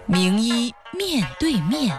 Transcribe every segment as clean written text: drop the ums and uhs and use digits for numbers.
名医面对面。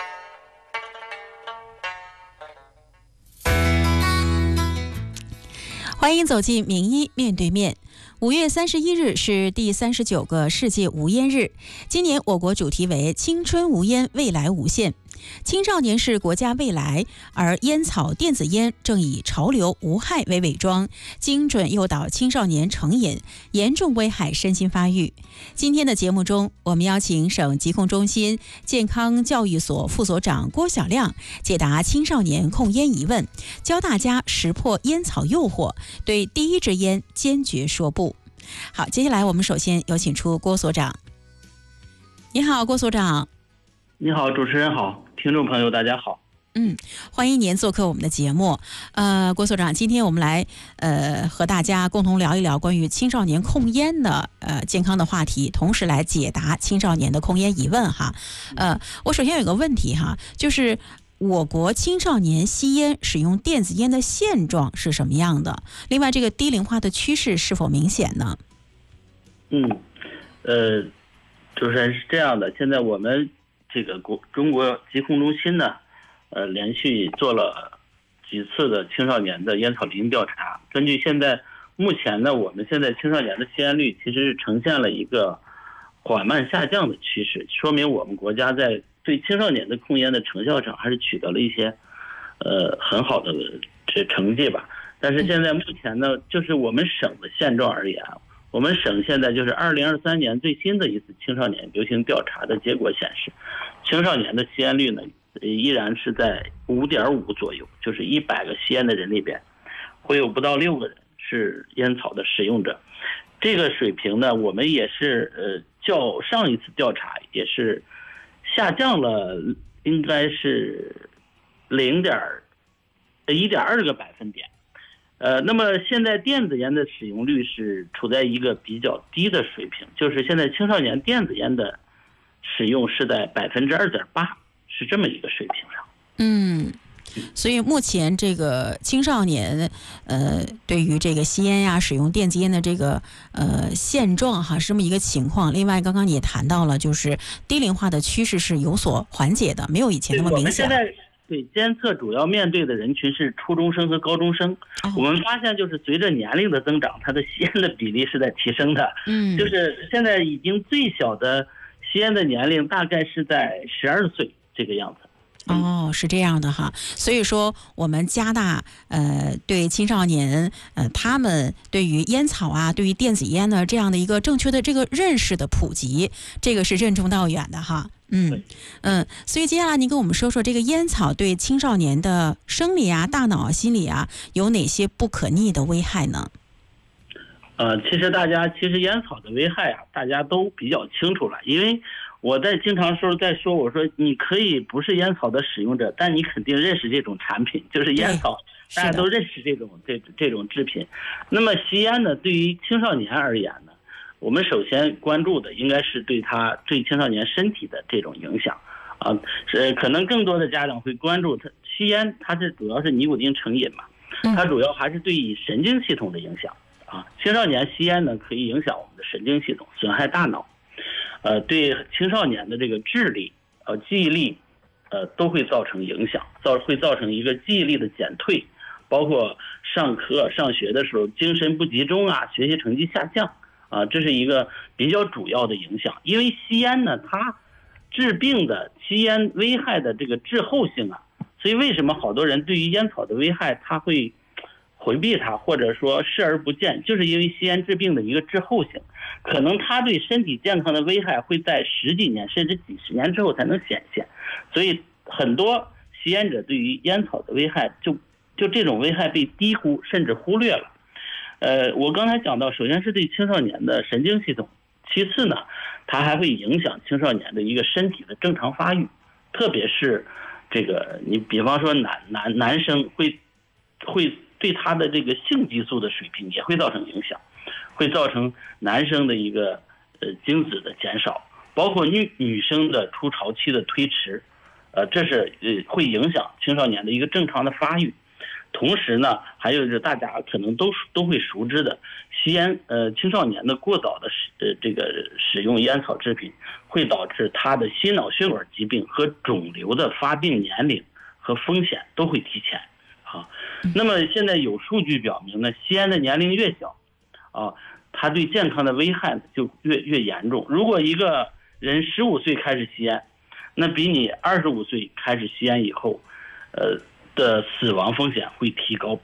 欢迎走进名医面对面。5月31日是第39个世界无烟日，今年我国主题为青春无烟，未来无限。青少年是国家未来，而烟草电子烟正以潮流无害为伪装，精准诱导青少年成瘾，严重危害身心发育。今天的节目中，我们邀请省疾控中心健康教育所副所长郭晓亮解答青少年控烟疑问，教大家识破烟草诱惑，对第一支烟坚决说不。好，接下来我们首先有请出郭所长。你好，郭所长。 你好，主持人好，听众朋友大家好。 欢迎您做客我们的节目。郭所长，今天我们来和大家共同聊一聊关于青少年控烟的健康的话题，同时来解答青少年的控烟疑问哈。我首先有个问题哈，就是我国青少年吸烟使用电子烟的现状是什么样的？另外，这个低龄化的趋势是否明显呢？ 主持人是这样的，现在我们这个中国疾控中心呢，连续做了几次的青少年的烟草离烟调查。根据目前呢，我们现在青少年的吸烟率其实是呈现了一个缓慢下降的趋势，说明我们国家在对青少年的控烟的成效上还是取得了一些很好的成绩吧。但是现在目前呢，就是我们省的现状而言，我们省现在就是2023年最新的一次青少年流行调查的结果显示，青少年的吸烟率呢依然是在 5.5 左右，就是100个吸烟的人里边会有不到6个人是烟草的使用者。这个水平呢，我们也是较上一次调查也是下降了，应该是1.2个百分点。那么现在电子烟的使用率是处在一个比较低的水平，就是现在青少年电子烟的使用是在 2.8%， 是这么一个水平上。 所以目前这个青少年对于这个吸烟呀、使用电子烟的这个现状哈，是这么一个情况。另外刚刚你也谈到了，就是低龄化的趋势是有所缓解的，没有以前那么明显。 对，监测主要面对的人群是初中生和高中生。我们发现就是随着年龄的增长，它的吸烟的比例是在提升的。就是现在已经最小的吸烟的年龄大概是在12岁这个样子。 是这样的哈。所以说我们加大对青少年他们对于烟草啊、对于电子烟的这样的一个正确的这个认识的普及，这个是任重道远的哈。所以接下来您跟我们说说这个烟草对青少年的生理啊、大脑啊、心理啊有哪些不可逆的危害呢？ 其实烟草的危害啊，大家都比较清楚了。因为我经常在说，我说你可以不是烟草的使用者，但你肯定认识这种产品，就是烟草，大家都认识这种制品。那么吸烟呢，对于青少年而言呢，我们首先关注的应该是对青少年身体的这种影响啊。可能更多的家长会关注吸烟，它是主要是尼古丁成瘾嘛，它主要还是对于神经系统的影响啊。青少年吸烟呢，可以影响我们的神经系统，损害大脑，对青少年的这个智力、记忆力，都会造成影响，会造成一个记忆力的减退，包括上学的时候精神不集中啊，学习成绩下降啊，这是一个比较主要的影响。因为吸烟呢，它吸烟危害的这个滞后性啊，所以为什么好多人对于烟草的危害他会回避它，或者说视而不见，就是因为吸烟治病的一个滞后性，可能它对身体健康的危害会在10几年甚至几十年之后才能显现。所以很多吸烟者对于烟草的危害就这种危害被低估甚至忽略了。我刚才讲到，首先是对青少年的神经系统，其次呢，它还会影响青少年的一个身体的正常发育，特别是这个你比方说男生会对他的这个性激素的水平也会造成影响，会造成男生的一个精子的减少，包括女生的初潮期的推迟，这是会影响青少年的一个正常的发育。 同时呢，还有就是大家可能都会熟知的，吸烟青少年的过早的使用烟草制品，会导致他的心脑血管疾病和肿瘤的发病年龄和风险都会提前啊。那么现在有数据表明呢，吸烟的年龄越小啊，它对健康的危害就越严重。如果一个人15岁开始吸烟，那比你25岁开始吸烟以后，的死亡风险会提高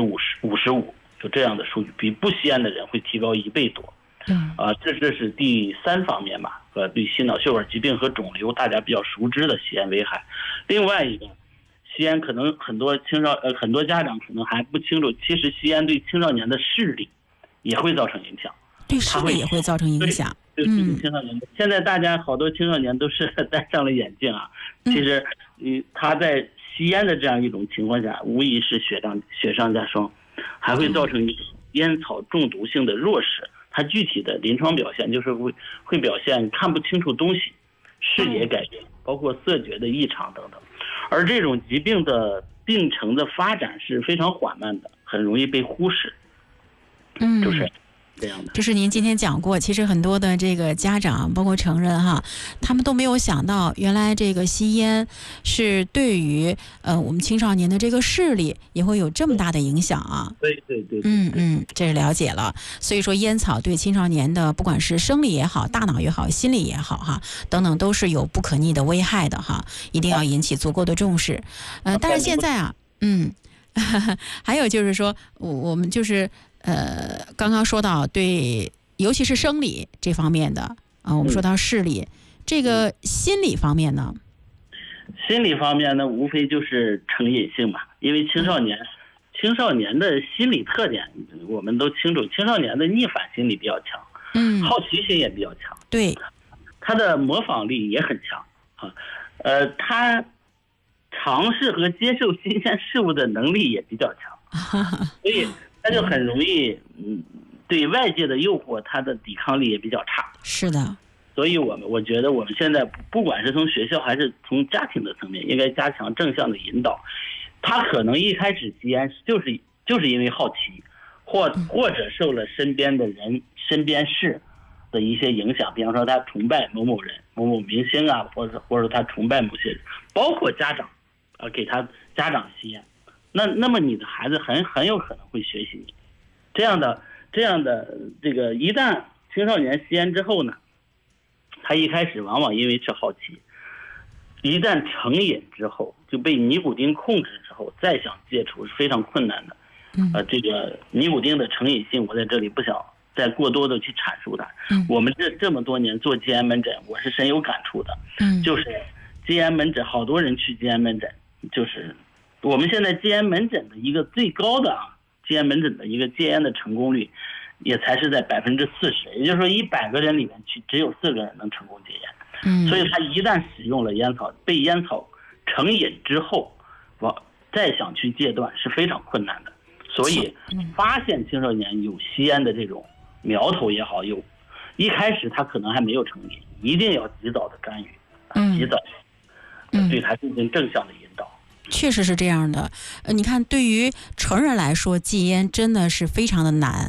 55%，就这样的数据，比不吸烟的人会提高1倍多。这是第3方面吧，对心脑血管疾病和肿瘤大家比较熟知的吸烟危害。另外一个，吸烟可能很多家长可能还不清楚，其实吸烟对青少年的视力也会造成影响。 对视力也会造成影响。 对青少年，现在大家好多青少年都是戴上了眼镜啊。其实，他在吸烟的这样一种情况下，无疑是雪上加霜，还会造成一种烟草中毒性的弱视。它具体的临床表现就是会表现看不清楚东西，视野改变，包括色觉的异常等等。而这种疾病的病程的发展是非常缓慢的，很容易被忽视。就是这样的。 就是您今天讲过，其实很多的这个家长包括成人哈，他们都没有想到原来这个吸烟是对于我们青少年的这个视力也会有这么大的影响啊。 对， 这是了解了。所以说烟草对青少年的不管是生理也好，大脑也好，心理也好哈，等等都是有不可逆的危害的哈，一定要引起足够的重视。但是现在啊，还有就是说我们就是刚刚说到对，尤其是生理这方面的我们说到视力，这个心理方面呢？ 心理方面呢，无非就是成瘾性嘛，因为青少年的心理特点我们都清楚，青少年的逆反心理比较强，好奇心也比较强， 对， 他的模仿力也很强啊，他尝试和接受新鲜事物的能力也比较强，所以他就很容易对外界的诱惑，他的抵抗力也比较差。 是的， 所以我觉得我们现在不管是从学校还是从家庭的层面，应该加强正向的引导。他可能一开始吸烟就是因为好奇，或者受了身边的人、身边事的一些影响，比方说他崇拜某某人、某某明星啊，或者他崇拜某些人，包括家长给他家长吸烟，那么你的孩子很有可能会学习你这样的这个。一旦青少年吸烟之后呢，他一开始往往因为是好奇，一旦成瘾之后，就被尼古丁控制之后，再想戒除是非常困难的。这个尼古丁的成瘾性，我在这里不想再过多的去阐述它。我们这么多年做戒烟门诊，我是深有感触的。就是戒烟门诊，好多人去戒烟门诊，就是我们现在戒烟门诊的一个最高的戒烟门诊的一个戒烟的成功率，也才是在40%，也就是说100个人里面只有4个人能成功戒烟。所以他一旦使用了烟草，被烟草成瘾之后，再想去戒断是非常困难的。所以发现青少年有吸烟的这种苗头也好，一开始他可能还没有成瘾，一定要及早的干预，及早对他进行正向的引导。 确实是这样的。你看，对于成人来说，戒烟真的是非常的难